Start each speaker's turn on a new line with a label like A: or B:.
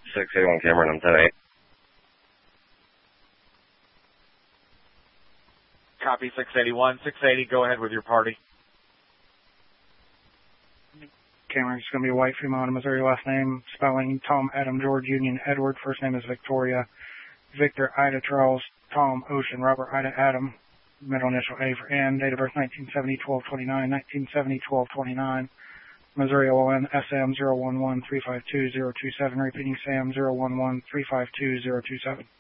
A: 681 Cameron, I'm 10-8.
B: Copy 681. 680, go ahead with your party.
C: Cameron, it's going to be a white female in Missouri, last name, spelling Tom, Adam, George, Union, Edward. First name is Victoria. Victor, Ida, Charles, Tom, Ocean, Robert, Ida, Adam. Middle initial A for N. Date of birth 1970, 1229, 1970, 1229. Missouri ON, SM 011 352 027. Repeating, Sam 011 352 027.